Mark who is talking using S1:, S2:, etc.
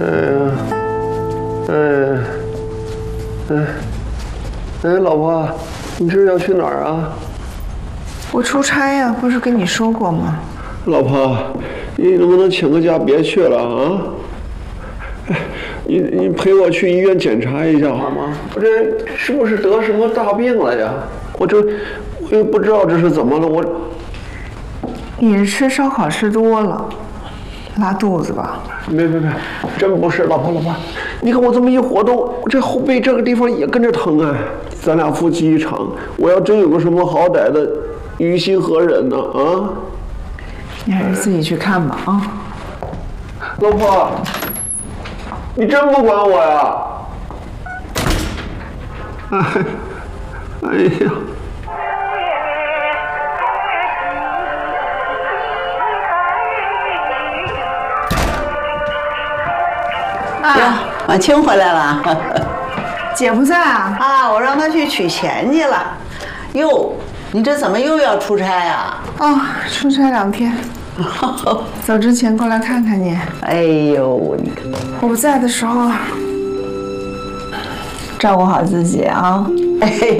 S1: 老婆，你这是要去哪儿啊？
S2: 我出差呀，不是跟你说过吗？
S1: 老婆，你能不能请个假别去了啊？你陪我去医院检查一下好吗？我这是不是得什么大病了呀？我也不知道这是怎么了，
S2: 你是吃烧烤吃多了，拉肚子吧？
S1: 没，真不是，老婆，你看我这么一活动，我这后背这个地方也跟着疼啊。咱俩夫妻一场，我要真有个什么好歹的，于心何忍呢？啊？
S2: 你还是自己去看吧啊。
S1: 老婆，你真不管我呀？哎呀！
S3: 呀，婉清回来了。
S2: 姐不在啊？
S3: 啊，我让她去取钱去了。哟，你这怎么又要出差呀？
S2: 哦，出差2天。走之前过来看看你。
S3: 哎呦，你看
S2: 我不在的时候，照顾好自己啊。